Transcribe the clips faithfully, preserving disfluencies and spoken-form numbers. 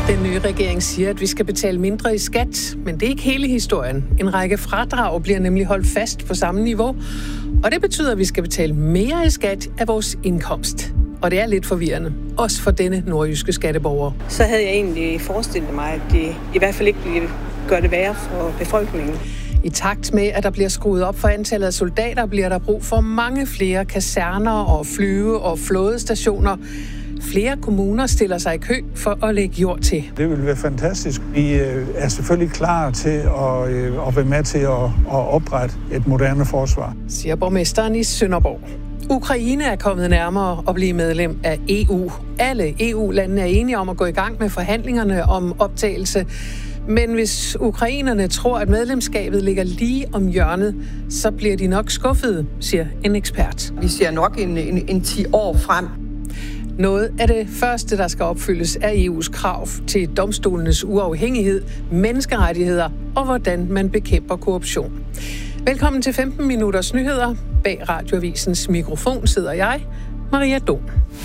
Den nye regering siger, at vi skal betale mindre i skat, men det er ikke hele historien. En række fradrag bliver nemlig holdt fast på samme niveau, og det betyder, at vi skal betale mere i skat af vores indkomst. Og det er lidt forvirrende, også for denne nordjyske skatteborger. Så havde jeg egentlig forestillet mig, at det i hvert fald ikke ville gøre det værre for befolkningen. I takt med, at der bliver skruet op for antallet af soldater, bliver der brug for mange flere kaserner og flyve- og flådestationer. Flere kommuner stiller sig i kø for at lægge jord til. Det vil være fantastisk. Vi er selvfølgelig klar til at, at være med til at, at oprette et moderne forsvar, siger borgmesteren i Sønderborg. Ukraine er kommet nærmere at blive medlem af E U. Alle E U-landene er enige om at gå i gang med forhandlingerne om optagelse. Men hvis ukrainerne tror, at medlemskabet ligger lige om hjørnet, så bliver de nok skuffede, siger en ekspert. Vi ser nok en, en, en ti år frem. Noget af det første, der skal opfyldes, er E U's krav til domstolenes uafhængighed, menneskerettigheder og hvordan man bekæmper korruption. Velkommen til femten minutters nyheder. Bag Radioavisens mikrofon sidder jeg, Maria Dom.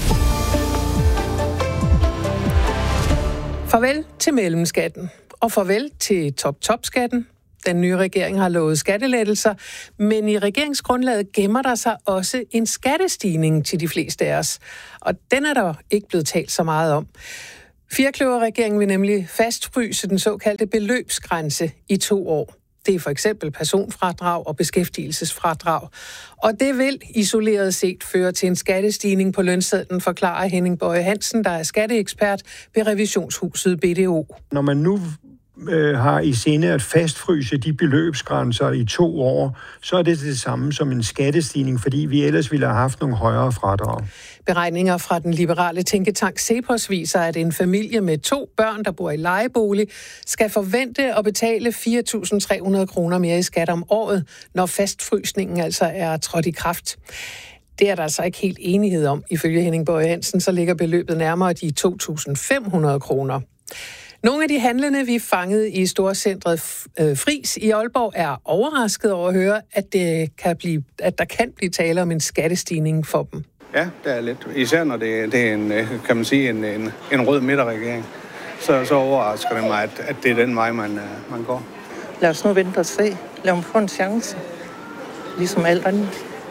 Farvel til mellemskatten, og farvel til top-top-skatten. Den nye regering har lovet skattelettelser, men i regeringsgrundlaget gemmer der sig også en skattestigning til de fleste af os. Og den er der ikke blevet talt så meget om. Firkløverregeringen vil nemlig fastfryse den såkaldte beløbsgrænse i to år. Det er for eksempel personfradrag og beskæftigelsesfradrag. Og det vil isoleret set føre til en skattestigning på lønsedlen, forklarer Henning Boye Hansen, der er skatteekspert ved revisionshuset B D O. Når man nu øh, har i sinde at fastfryse de beløbsgrænser i to år, så er det det samme som en skattestigning, fordi vi ellers ville have haft nogle højere fradrag. Beregninger fra den liberale tænketank Cepos viser, at en familie med to børn, der bor i lejebolig, skal forvente at betale fire tusind tre hundrede kroner mere i skat om året, når fastfrysningen altså er trådt i kraft. Det er der altså ikke helt enighed om. Ifølge Henning Boye Hansen, så ligger beløbet nærmere de to tusind fem hundrede kroner. Nogle af de handlende, vi fangede i storcentret Friis i Aalborg, er overrasket over at høre, at, det kan blive, at der kan blive tale om en skattestigning for dem. Ja, det er lidt. Især når det, det er en, kan man sige, en, en, en rød midterregering. Så, så overrasker det mig, at, at det er den vej, man, man går. Lad os nu vente og se. Lad mig få en chance. Ligesom alt andet.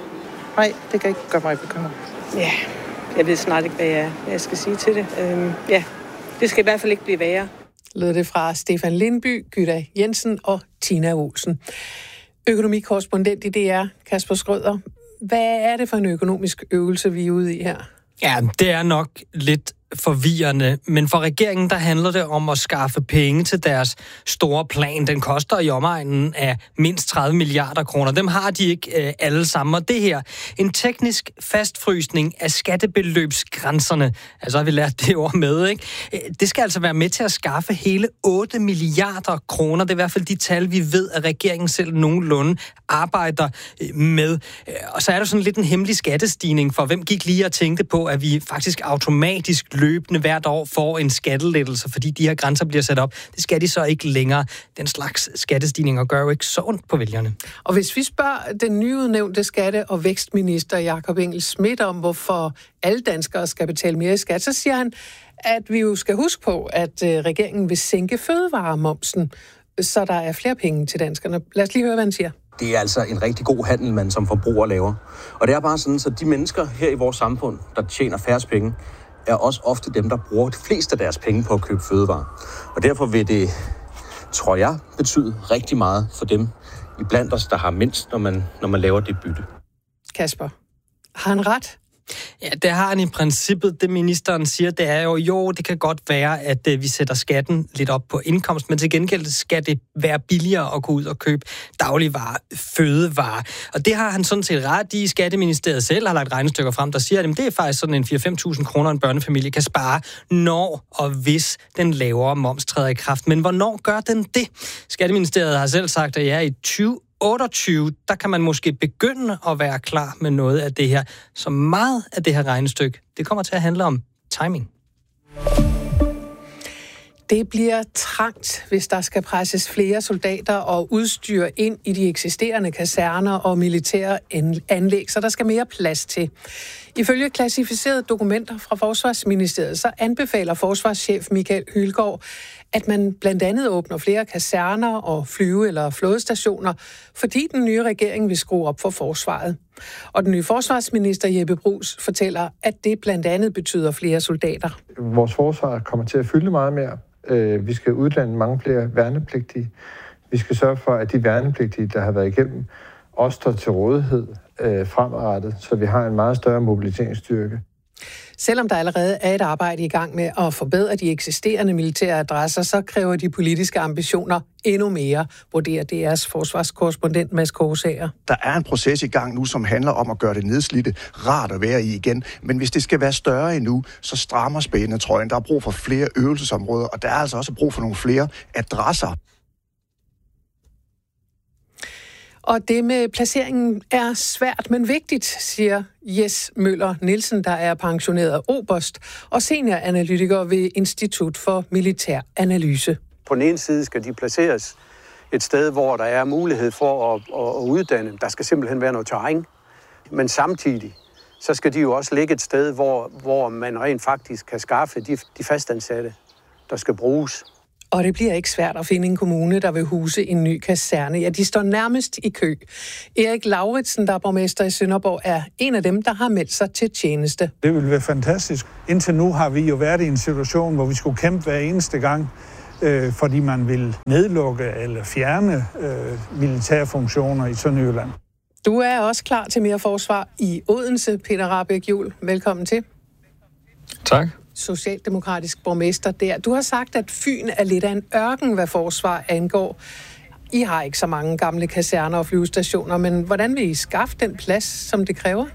Nej, det kan ikke gøre mig bekymret. Ja, jeg ved snart ikke, hvad jeg, hvad jeg skal sige til det. Øhm, ja, det skal i hvert fald ikke blive værre. Lød det fra Stefan Lindby, Gyda Jensen og Tina Olsen. Økonomikorrespondent i D R, Kasper Schrøder. Hvad er det for en økonomisk øvelse, vi er ude i her? Ja, det er nok lidt forvirrende, men for regeringen, der handler det om at skaffe penge til deres store plan. Den koster i omegnen af mindst tredive milliarder kroner. Dem har de ikke øh, alle sammen, og det her, en teknisk fastfrysning af skattebeløbsgrænserne, altså har vi lært det ord med, ikke? Det skal altså være med til at skaffe hele otte milliarder kroner. Det er i hvert fald de tal, vi ved, at regeringen selv nogenlunde arbejder med. Og så er der sådan lidt en hemmelig skattestigning, for hvem gik lige og tænkte på, at vi faktisk automatisk løbende hvert år får en skattelettelse, fordi de her grænser bliver sat op. Det skal de så ikke længere. Den slags skattestigninger gør jo ikke så ondt på vælgerne. Og hvis vi spørger den nyudnævnte skatte- og vækstminister Jakob Engel-Schmidt om, hvorfor alle danskere skal betale mere i skat, så siger han, at vi jo skal huske på, at regeringen vil sænke fødevaremomsen, så der er flere penge til danskerne. Lad os lige høre, hvad han siger. Det er altså en rigtig god handel, man som forbruger laver. Og det er bare sådan, så de mennesker her i vores samfund, der tjener færrest penge, er også ofte dem, der bruger de fleste af deres penge på at købe fødevarer. Og derfor vil det, tror jeg, betyde rigtig meget for dem iblandt os, der har mindst, når man, når man laver det bytte. Kasper, har han ret? Ja, det har han i princippet. Det ministeren siger, det er jo, jo, det kan godt være, at uh, vi sætter skatten lidt op på indkomst, men til gengæld skal det være billigere at gå ud og købe dagligvarer, fødevarer. Og det har han sådan set ret i. Skatteministeriet selv har lagt regnestykker frem, der siger, at det er faktisk sådan en fire til fem tusind kroner, en børnefamilie kan spare, når og hvis den lavere moms træder i kraft. Men hvornår gør den det? Skatteministeriet har selv sagt, at ja, i tyve otteogtyve, der kan man måske begynde at være klar med noget af det her. Så meget af det her regnestykke, det kommer til at handle om timing. Det bliver trangt, hvis der skal presses flere soldater og udstyr ind i de eksisterende kaserner og militære anlæg, så der skal mere plads til. Ifølge klassificerede dokumenter fra Forsvarsministeriet, så anbefaler forsvarschef Michael Hylgaard, at man blandt andet åbner flere kaserner og flyve- eller flådestationer, fordi den nye regering vil skrue op for forsvaret. Og den nye forsvarsminister Jeppe Bruus fortæller, at det blandt andet betyder flere soldater. Vores forsvar kommer til at fylde meget mere. Vi skal uddanne mange flere værnepligtige. Vi skal sørge for, at de værnepligtige, der har været igennem, også står til rådighed fremadrettet, så vi har en meget større mobiliseringsstyrke. Selvom der allerede er et arbejde i gang med at forbedre de eksisterende militære adresser, så kræver de politiske ambitioner endnu mere, vurderer D R's forsvarskorrespondent Mads Korsager. Der er en proces i gang nu, som handler om at gøre det nedslidte rart at være i igen. Men hvis det skal være større endnu, så strammer spændetrøjen. Der er brug for flere øvelsesområder, og der er altså også brug for nogle flere adresser. Og det med placeringen er svært, men vigtigt, siger Jes Møller Nielsen, der er pensioneret oberst og senioranalytiker ved Institut for Militær Analyse. På den ene side skal de placeres et sted, hvor der er mulighed for at, at uddanne. Der skal simpelthen være noget terræn. Men samtidig så skal de jo også ligge et sted, hvor, hvor man rent faktisk kan skaffe de, de fastansatte, der skal bruges. Og det bliver ikke svært at finde en kommune, der vil huse en ny kaserne. Ja, de står nærmest i kø. Erik Lauritsen, der er borgmester i Sønderborg, er en af dem, der har meldt sig til tjeneste. Det vil være fantastisk. Indtil nu har vi jo været i en situation, hvor vi skulle kæmpe hver eneste gang, øh, fordi man vil nedlukke eller fjerne øh, militære funktioner i Sønderjylland. Du er også klar til mere forsvar i Odense, Peter Rahbæk Juhl. Velkommen til. Tak. Socialdemokratisk borgmester der. Du har sagt, at Fyn er lidt af en ørken, hvad forsvar angår. I har ikke så mange gamle kaserner og flyvestationer, men hvordan vil I skaffe den plads, som det kræver?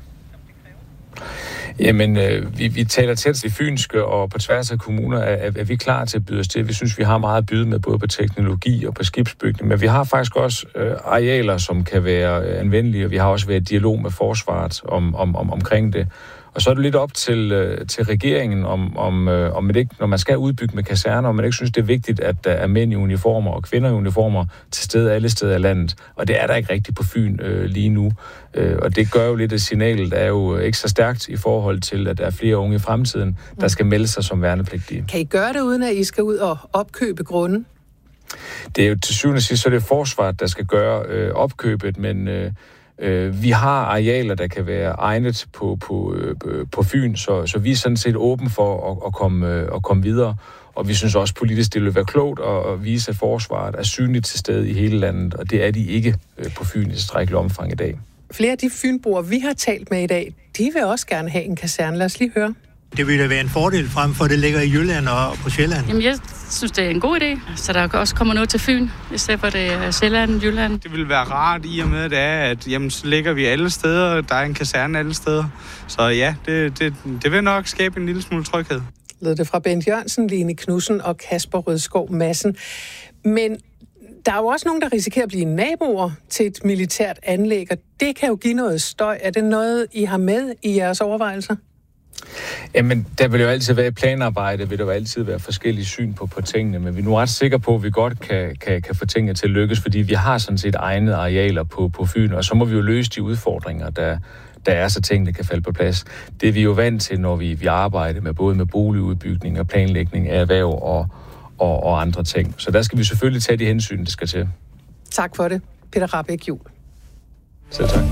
Jamen, øh, vi, vi taler tæt til fynske, og på tværs af kommuner er, er vi klar til at byde os til. Vi synes, vi har meget at byde med, både på teknologi og på skibsbygning, men vi har faktisk også øh, arealer, som kan være øh, anvendelige, og vi har også været i dialog med forsvaret om, om, om, omkring det. Og så er det lidt op til, øh, til regeringen, om, om, øh, om det ikke, når man skal udbygge med kaserner, om man ikke synes, det er vigtigt, at der er mænd i uniformer og kvinder i uniformer til stede alle steder i landet. Og det er der ikke rigtigt på Fyn øh, lige nu. Øh, og det gør jo lidt, at signalet er jo ikke så stærkt i forhold til, at der er flere unge i fremtiden, der skal melde sig som værnepligtige. Kan I gøre det, uden at I skal ud og opkøbe grunden? Det er jo til syvende og sidst, så er det forsvaret, der skal gøre øh, opkøbet, men... Øh, Vi har arealer, der kan være egnet på, på, på Fyn, så, så vi er sådan set åbne for at, at, komme, at komme videre. Og vi synes også politisk, det vil være klogt at vise, at forsvaret er synligt til stede i hele landet, og det er de ikke på Fyn i tilstrækkelig omfang i dag. Flere af de fynboer, vi har talt med i dag, de vil også gerne have en kaserne. Lad os lige høre. Det ville da være en fordel frem for, at det ligger i Jylland og på Sjælland. Jamen, jeg synes, det er en god idé, så der også kommer noget til Fyn, i stedet for det er Sjælland, Jylland. Det vil være rart i og med, at det er, at jamen, så ligger vi alle steder, der er en kaserne alle steder. Så ja, det, det, det vil nok skabe en lille smule tryghed. Lød det fra Bent Jørgensen, Line Knudsen og Kasper Rødskov Madsen. Men der er jo også nogen, der risikerer at blive naboer til et militært anlæg, og det kan jo give noget støj. Er det noget, I har med i jeres overvejelser? Jamen, der vil jo altid være planarbejde, vil der jo altid være forskellige syn på, på tingene, men vi er nu ret sikre på, at vi godt kan, kan, kan få tingene til at lykkes, fordi vi har sådan set egne arealer på, på Fyn, og så må vi jo løse de udfordringer, der, der er, så tingene kan falde på plads. Det er vi jo vant til, når vi, vi arbejder med både med boligudbygning og planlægning af erhverv og, og, og andre ting. Så der skal vi selvfølgelig tage de hensyn, det skal til. Tak for det, Peter Rahbæk Juhl. Selv tak.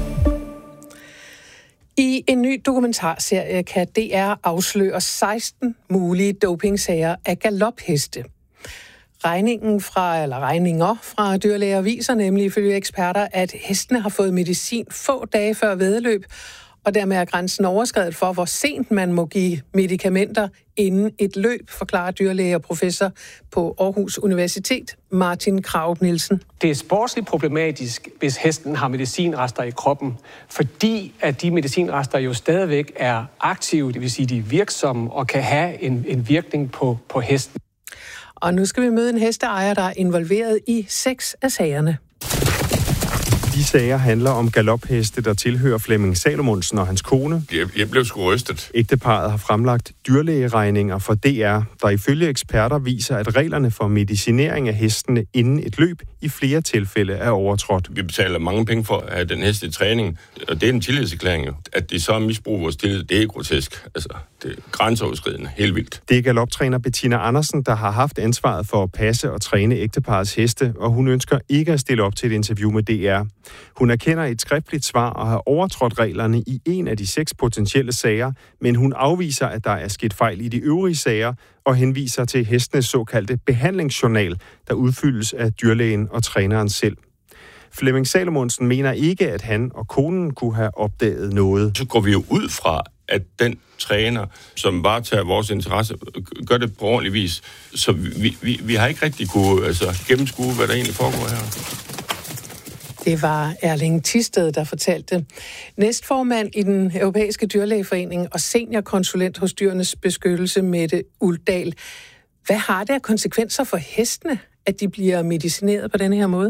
I en ny dokumentarserie kan D R afsløre seksten mulige dopingsager af galopheste. Regningen fra, eller regninger fra dyrlæger viser nemlig ifølge eksperter, at hestene har fået medicin få dage før væddeløb, og dermed er grænsen overskredet for, hvor sent man må give medicamenter inden et løb, forklarer dyrlæge og professor på Aarhus Universitet, Martin Krarup Nielsen. Det er sportsligt problematisk, hvis hesten har medicinrester i kroppen, fordi at de medicinrester jo stadigvæk er aktive, det vil sige, de er virksomme og kan have en, en virkning på, på hesten. Og nu skal vi møde en hesteejer, der er involveret i seks af sagerne. de sager handler om galopheste, der tilhører Flemming Salomonsen og hans kone. Jeg, jeg blev sgu rystet. Ægteparret har fremlagt dyrlægeregninger for D R, der ifølge eksperter viser, at reglerne for medicinering af hestene inden et løb i flere tilfælde er overtrådt. Vi betaler mange penge for at have den hest i træning, og det er en tillidserklæring jo. At de så misbruger vores tillid, det er grotesk. Altså, det er grænseoverskridende, helt vildt. Det er galoptræner Bettina Andersen, der har haft ansvaret for at passe og træne ægteparrets heste, og hun ønsker ikke at stille op til et interview med D R. Hun erkender et skriftligt svar og har overtrådt reglerne i en af de seks potentielle sager, men hun afviser, at der er sket fejl i de øvrige sager, og henviser til hestenes såkaldte behandlingsjournal, der udfyldes af dyrlægen og træneren selv. Flemming Salomonsen mener ikke, at han og konen kunne have opdaget noget. Så går vi jo ud fra, at den træner, som bare tager vores interesse, gør det på ordentlig vis. Så vi, vi, vi har ikke rigtig kunne altså, gennemskue, hvad der egentlig foregår her. Det var Erling Thisted, der fortalte. Næstformand i den europæiske dyrlægeforening og seniorkonsulent hos Dyrenes Beskyttelse, Mette Uldal. Hvad har det af konsekvenser for hestene, at de bliver medicineret på denne her måde?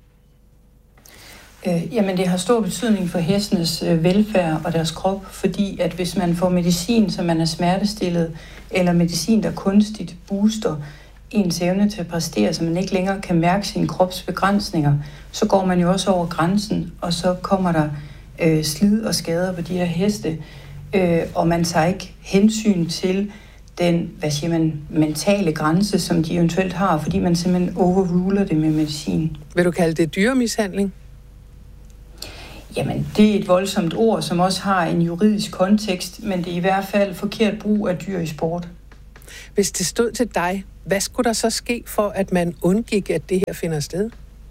Øh, jamen, det har stor betydning for hestenes øh, velfærd og deres krop, fordi at hvis man får medicin, så man er smertestillet, eller medicin, der kunstigt booster ens evne til at præstere, så man ikke længere kan mærke sine kropsbegrænsninger, så går man jo også over grænsen, og så kommer der øh, slid og skader på de her heste, øh, og man tager ikke hensyn til den, hvad siger man, mentale grænse, som de eventuelt har, fordi man simpelthen overruler det med medicin. Vil du kalde det dyremishandling? Jamen, det er et voldsomt ord, som også har en juridisk kontekst, men det er i hvert fald forkert brug af dyr i sport. Hvis det stod til dig, hvad skulle der så ske for, at man undgik, at det her finder sted?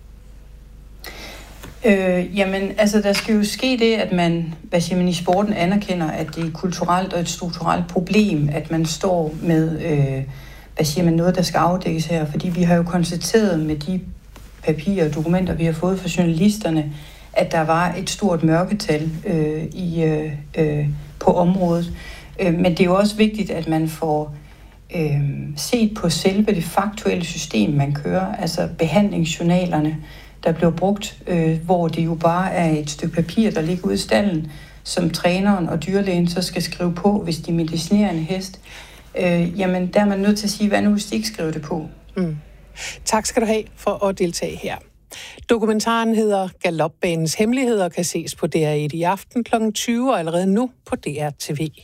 Øh, jamen, altså, der skal jo ske det, at man, hvad siger man, i sporten anerkender, at det er kulturelt og et strukturelt problem, at man står med, øh, hvad siger man, noget, der skal afdækkes her. Fordi vi har jo konstateret med de papirer og dokumenter, vi har fået fra journalisterne, at der var et stort mørketal øh, i, øh, øh, på området. Øh, men det er jo også vigtigt, at man får øh, set på selve det faktuelle system, man kører, altså behandlingsjournalerne, der bliver brugt, øh, hvor det jo bare er et stykke papir, der ligger ude i stallen, som træneren og dyrlægen så skal skrive på, hvis de medicinerer en hest. Øh, jamen, der er man nødt til at sige, hvad nu hvis de ikke skriver det på? Mm. Tak skal du have for at deltage her. Dokumentaren hedder Galopbanens Hemmeligheder og kan ses på D R et i aften klokken tyve og allerede nu på D R T V.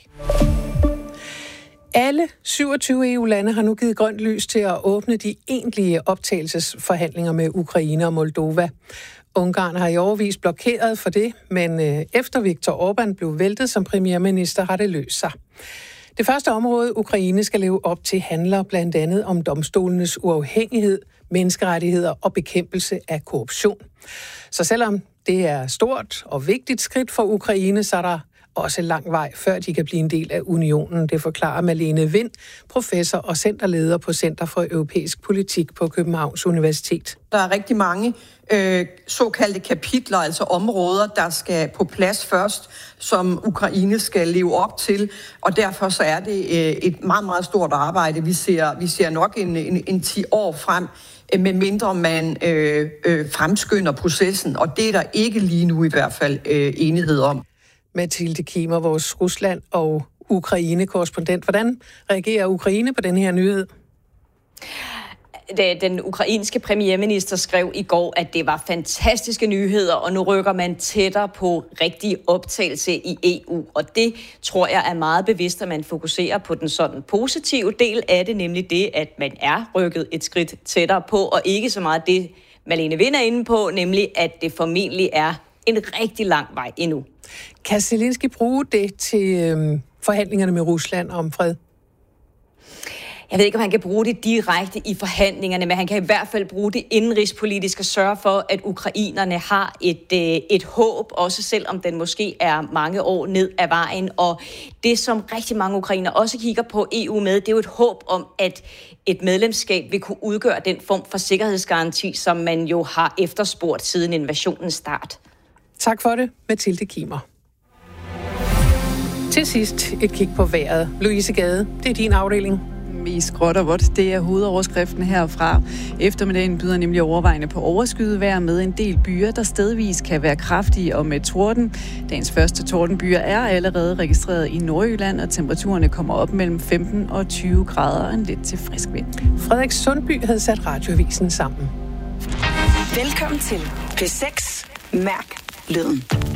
Alle syvogtyve E U-lande har nu givet grønt lys til at åbne de egentlige optagelsesforhandlinger med Ukraine og Moldova. Ungarn har i årevis blokeret for det, men efter Viktor Orbán blev væltet som premierminister, har det løst sig. Det første område, Ukraine skal leve op til, handler blandt andet om domstolenes uafhængighed, menneskerettigheder og bekæmpelse af korruption. Så selvom det er stort og vigtigt skridt for Ukraine, så er der også lang vej, før de kan blive en del af unionen. Det forklarer Malene Vind, professor og centerleder på Center for Europæisk Politik på Københavns Universitet. Der er rigtig mange øh, såkaldte kapitler, altså områder, der skal på plads først, som Ukraine skal leve op til, og derfor så er det øh, et meget, meget stort arbejde. Vi ser, vi ser nok en, en, en ti år frem, med mindre man øh, øh, fremskynder processen, og det er der ikke lige nu i hvert fald øh, enighed om. Mathilde Kimer, vores Rusland- og Ukraine-korrespondent. Hvordan reagerer Ukraine på den her nyhed? Den ukrainske premierminister skrev i går, at det var fantastiske nyheder, og nu rykker man tættere på rigtig optagelse i E U. Og det tror jeg er meget bevidst, at man fokuserer på den sådan positive del af det, nemlig det, at man er rykket et skridt tættere på, og ikke så meget det, Malene Vind er inde på, nemlig at det formentlig er en rigtig lang vej endnu. Kan Zelensky bruge det til øhm, forhandlingerne med Rusland om fred? Jeg ved ikke, om han kan bruge det direkte i forhandlingerne, men han kan i hvert fald bruge det indenrigspolitisk og sørge for, at ukrainerne har et, øh, et håb, også selvom den måske er mange år ned ad vejen. Og det, som rigtig mange ukrainer også kigger på E U med, det er jo et håb om, at et medlemskab vil kunne udgøre den form for sikkerhedsgaranti, som man jo har efterspurgt siden invasionens start. Tak for det, Mathilde Kimer. Til sidst et kig på vejret. Louise Gade, det er din afdeling. mest gråt og vådt. Det er hovedoverskriften herfra. Eftermiddagen byder nemlig overvejende på overskyet vejr med en del byer, der stedvis kan være kraftige og med torden. Dagens første tordenbyer er allerede registreret i Nordjylland, og temperaturerne kommer op mellem femten og tyve grader og en lidt til frisk vind. Frederik Sundby havde sat radioavisen sammen. Velkommen til P seks. Mærk lyden.